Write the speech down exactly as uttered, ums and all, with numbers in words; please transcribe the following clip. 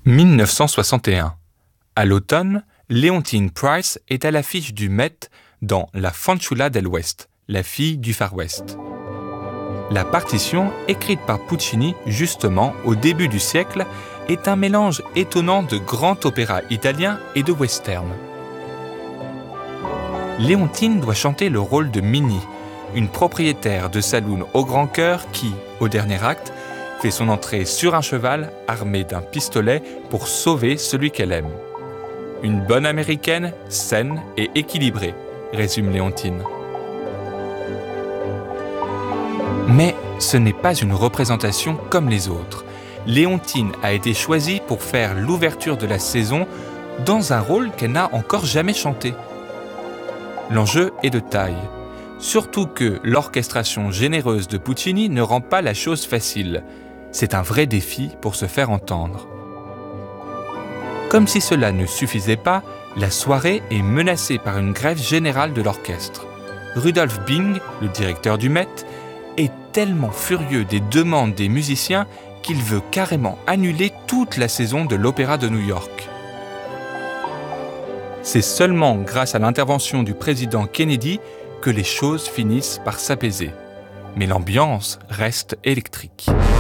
mille neuf cent soixante et un. À l'automne, Leontyne Price est à l'affiche du Met dans La Fanciulla del West, la fille du Far West. La partition, écrite par Puccini justement au début du siècle, est un mélange étonnant de grand opéra italien et de western. Leontyne doit chanter le rôle de Minnie, une propriétaire de saloon au grand cœur qui, au dernier acte, fait son entrée sur un cheval armé d'un pistolet pour sauver celui qu'elle aime. Une bonne américaine, saine et équilibrée, résume Leontyne. Mais ce n'est pas une représentation comme les autres. Leontyne a été choisie pour faire l'ouverture de la saison dans un rôle qu'elle n'a encore jamais chanté. L'enjeu est de taille, surtout que l'orchestration généreuse de Puccini ne rend pas la chose facile. C'est un vrai défi pour se faire entendre. Comme si cela ne suffisait pas, la soirée est menacée par une grève générale de l'orchestre. Rudolf Bing, le directeur du Met, est tellement furieux des demandes des musiciens qu'il veut carrément annuler toute la saison de l'Opéra de New York. C'est seulement grâce à l'intervention du président Kennedy que les choses finissent par s'apaiser. Mais l'ambiance reste électrique.